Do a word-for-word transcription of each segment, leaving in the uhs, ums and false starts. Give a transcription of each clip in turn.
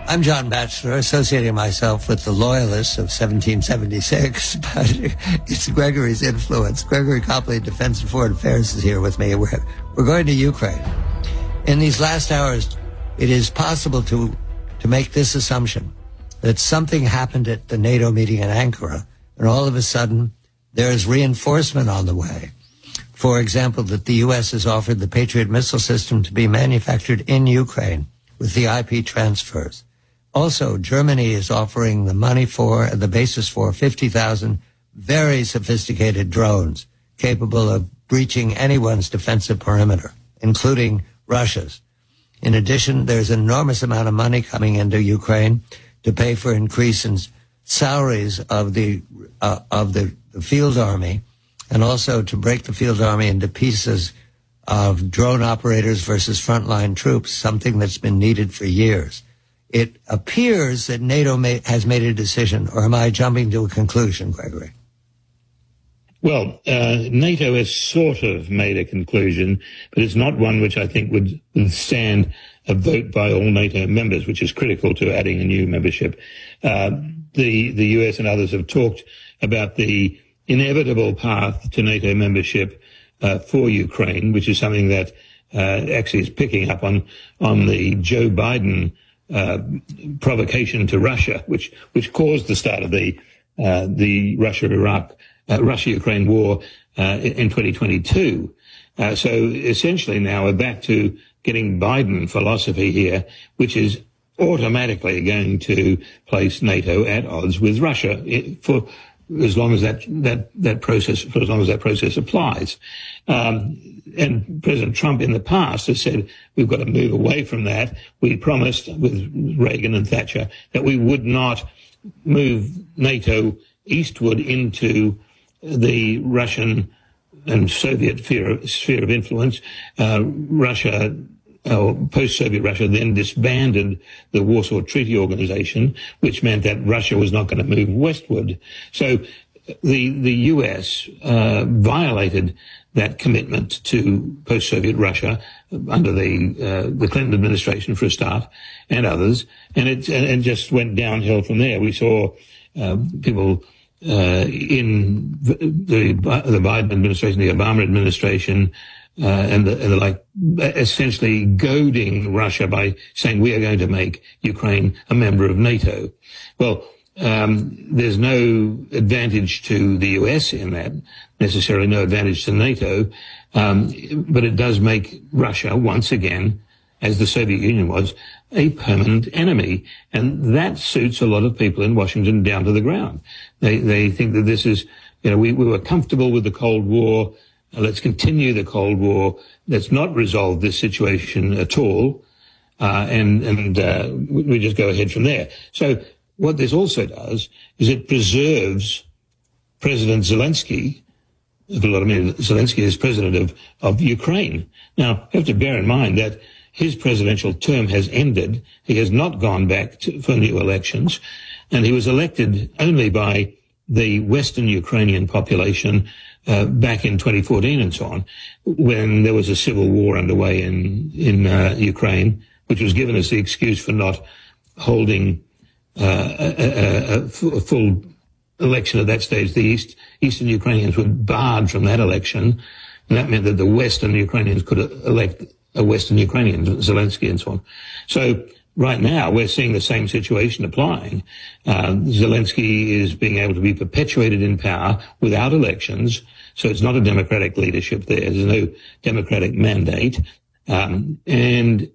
I'm John Batchelor, associating myself with the loyalists of seventeen seventy-six, but it's Gregory's influence. Gregory Copley, Defense and Foreign Affairs, is here with me. We're, we're going to Ukraine. In these last hours, it is possible to, to make this assumption that something happened at the NATO meeting in Ankara, and all of a sudden, there is reinforcement on the way. For example, that the U S has offered the Patriot missile system to be manufactured in Ukraine with the I P transfers. Also, Germany is offering the money for, the basis for, fifty thousand very sophisticated drones capable of breaching anyone's defensive perimeter, including Russia's. In addition, there's an enormous amount of money coming into Ukraine to pay for increase in salaries of the uh, of the, the field army, and also to break the field army into pieces of drone operators versus frontline troops, something that's been needed for years. It appears that NATO may, has made a decision, or am I jumping to a conclusion, Gregory? Well, uh, NATO has sort of made a conclusion, but it's not one which I think would withstand a vote by all NATO members, which is critical to adding a new membership. Uh, the, the U S and others have talked about the inevitable path to NATO membership uh, for Ukraine, which is something that uh, actually is picking up on, on the Joe Biden uh, provocation to Russia, which, which caused the start of the, uh, the Russia-Iraq Uh, Russia-Ukraine war uh, in twenty twenty-two. Uh, so essentially now we're back to getting Biden philosophy here, which is automatically going to place NATO at odds with Russia for as long as that that that process for as long as that process applies. Um, and President Trump in the past has said we've got to move away from that. We promised with Reagan and Thatcher that we would not move NATO eastward into the Russian and Soviet sphere of influence. Uh, Russia, uh, post-Soviet Russia, then disbanded the Warsaw Treaty Organization, which meant that Russia was not going to move westward. So the the U S uh, violated that commitment to post-Soviet Russia under the uh, the Clinton administration, for a start, and others, and it and just went downhill from there. We saw uh, people. Uh, in the, the Biden administration, the Obama administration, uh, and, the, and the like, essentially goading Russia by saying we are going to make Ukraine a member of NATO. Well, um, there's no advantage to the U S in that, necessarily no advantage to NATO, um, but it does make Russia once again, as the Soviet Union was, a permanent enemy. And that suits a lot of people in Washington down to the ground. They they think that this is, you know, we, we were comfortable with the Cold War. Let's continue the Cold War. Let's not resolve this situation at all. Uh, and and uh, we just go ahead from there. So what this also does is it preserves President Zelensky. Volodymyr Zelensky is president of, of Ukraine. Now, you have to bear in mind that his presidential term has ended. He has not gone back to, for new elections, and he was elected only by the Western Ukrainian population uh, back in twenty fourteen and so on, when there was a civil war underway in in uh, Ukraine, which was given as the excuse for not holding uh, a, a, a full election at that stage. The East Eastern Ukrainians were barred from that election, and that meant that the Western Ukrainians could elect a Western Ukrainian, Zelensky and so on. So right now we're seeing the same situation applying. Uh, Zelensky is being able to be perpetuated in power without elections. So it's not a democratic leadership there. There's no democratic mandate. Um, and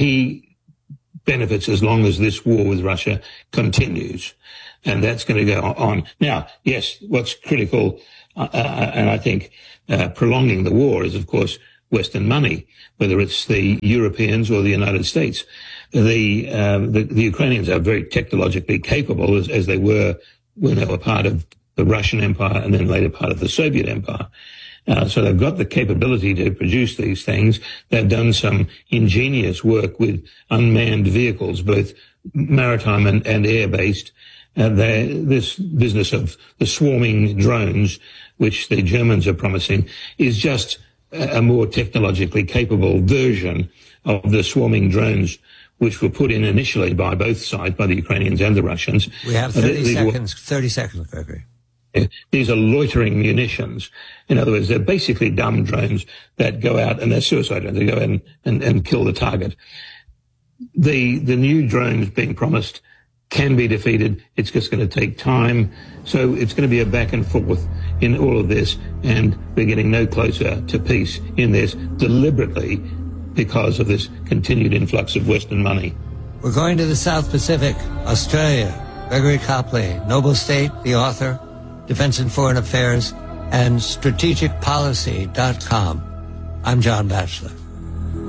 he benefits as long as this war with Russia continues. And that's going to go on. Now, yes, what's critical, uh, uh, and I think uh, prolonging the war is, of course, Western money, whether it's the Europeans or the United States. The, um, the, the Ukrainians are very technologically capable, as, as they were when they were part of the Russian Empire and then later part of the Soviet Empire. Uh, so they've got the capability to produce these things. They've done some ingenious work with unmanned vehicles, both maritime and, and air-based. Uh, this business of the swarming drones, which the Germans are promising, is just a more technologically capable version of the swarming drones which were put in initially by both sides, by the Ukrainians and the Russians. We have Uh, thirty these were- seconds. Thirty seconds, Gregory. These are loitering munitions. In other words, they're basically dumb drones that go out, and they're suicide drones. They go out and, and, and kill the target. The, the new drones being promised can be defeated. It's just going to take time. So it's going to be a back and forth in all of this, and we're getting no closer to peace in this deliberately because of this continued influx of Western money. We're going to the South Pacific, Australia. Gregory Copley, Noble State, the author, Defense and Foreign Affairs, and strategic policy dot com. I'm John Batchelor.